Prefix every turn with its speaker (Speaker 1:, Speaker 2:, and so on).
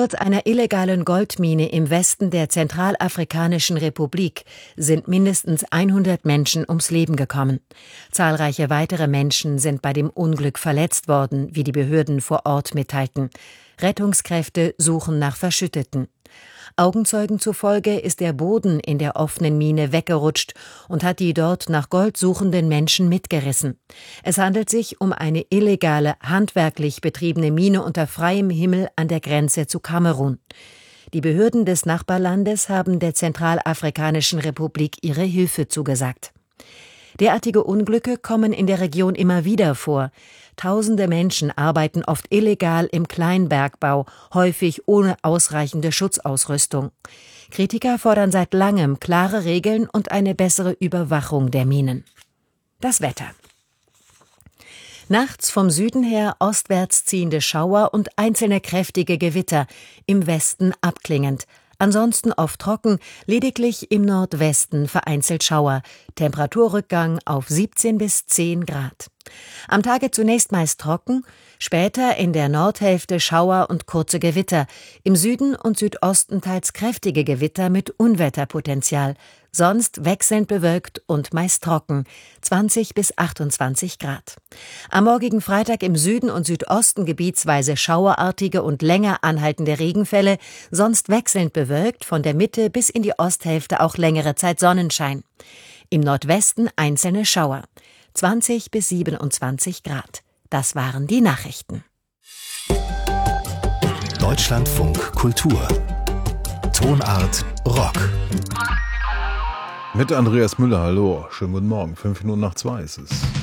Speaker 1: Sturz einer illegalen Goldmine im Westen der Zentralafrikanischen Republik sind mindestens 100 Menschen ums Leben gekommen. Zahlreiche weitere Menschen sind bei dem Unglück verletzt worden, wie die Behörden vor Ort mitteilten. Rettungskräfte suchen nach Verschütteten. Augenzeugen zufolge ist der Boden in der offenen Mine weggerutscht und hat die dort nach Gold suchenden Menschen mitgerissen. Es handelt sich um eine illegale, handwerklich betriebene Mine unter freiem Himmel an der Grenze zu Kamerun. Die Behörden des Nachbarlandes haben der Zentralafrikanischen Republik ihre Hilfe zugesagt. Derartige Unglücke kommen in der Region immer wieder vor. Tausende Menschen arbeiten oft illegal im Kleinbergbau, häufig ohne ausreichende Schutzausrüstung. Kritiker fordern seit langem klare Regeln und eine bessere Überwachung der Minen. Das Wetter. Nachts vom Süden her ostwärts ziehende Schauer und einzelne kräftige Gewitter, im Westen abklingend. Ansonsten oft trocken, lediglich im Nordwesten vereinzelt Schauer. Temperaturrückgang auf 17 bis 10 Grad. Am Tage zunächst meist trocken, später in der Nordhälfte Schauer und kurze Gewitter. Im Süden und Südosten teils kräftige Gewitter mit Unwetterpotenzial. Sonst wechselnd bewölkt und meist trocken, 20 bis 28 Grad. Am morgigen Freitag im Süden und Südosten gebietsweise schauerartige und länger anhaltende Regenfälle, sonst wechselnd bewölkt, von der Mitte bis in die Osthälfte auch längere Zeit Sonnenschein. Im Nordwesten einzelne Schauer, 20 bis 27 Grad. Das waren die Nachrichten.
Speaker 2: Deutschlandfunk Kultur. Tonart Rock.
Speaker 3: Mit Andreas Müller, hallo, schönen guten Morgen, 5 Minuten nach 2 ist es.